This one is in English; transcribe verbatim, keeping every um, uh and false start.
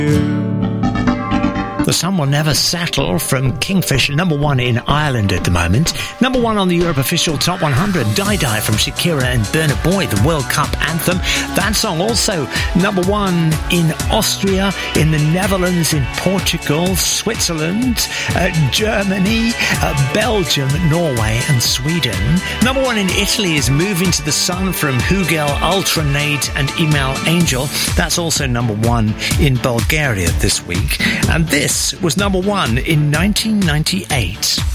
The Sun Will Never Settle from Kingfish, number one in Ireland at the moment. Number one on the Europe Official Top one hundred, Die Die from Shakira and Burna Boy, the World Cup anthem. That song also number one in Austria, in the Netherlands, in Portugal, Switzerland, uh, Germany, uh, Belgium, Norway and Sweden. Number one in Italy is Moving to the Sun from Hugel, Ultranate and Email Angel. That's also number one in Bulgaria this week. And this was number one in nineteen ninety-eight.